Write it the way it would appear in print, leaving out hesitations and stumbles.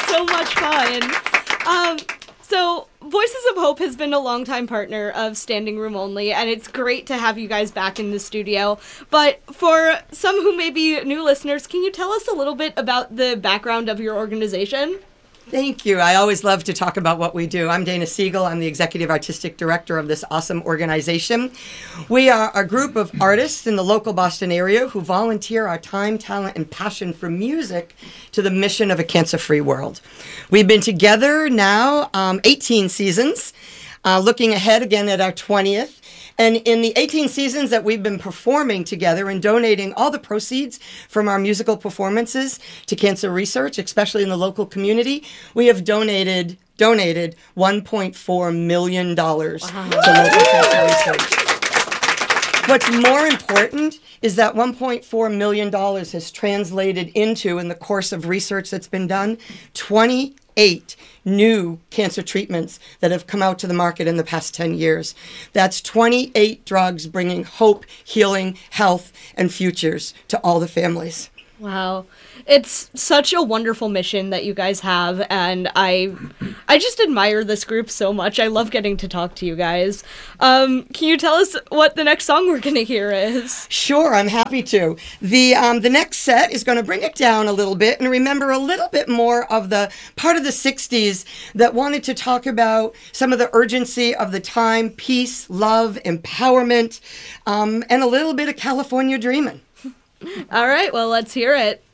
so much fun. So Voices of Hope has been a longtime partner of Standing Room Only, and it's great to have you guys back in the studio. But for some who may be new listeners, can you tell us a little bit about the background of your organization? Thank you. I always love to talk about what we do. I'm Dana Siegel. I'm the Executive Artistic Director of this awesome organization. We are a group of artists in the local Boston area who volunteer our time, talent, and passion for music to the mission of a cancer-free world. We've been together now 18 seasons, looking ahead again at our 20th. And in the 18 seasons that we've been performing together and donating all the proceeds from our musical performances to cancer research, especially in the local community, we have donated $1.4 million to local cancer research. What's more important is that $1.4 million has translated into, in the course of research that's been done, 28 new cancer treatments that have come out to the market in the past 10 years. That's 28 drugs bringing hope, healing, health, and futures to all the families. Wow. It's such a wonderful mission that you guys have, and I just admire this group so much. I love getting to talk to you guys. Can you tell us what the next song we're going to hear is? Sure, I'm happy to. The next set is going to bring it down a little bit and remember a little bit more of the part of the 60s that wanted to talk about some of the urgency of the time, peace, love, empowerment, and a little bit of California dreaming. All right, well, let's hear it.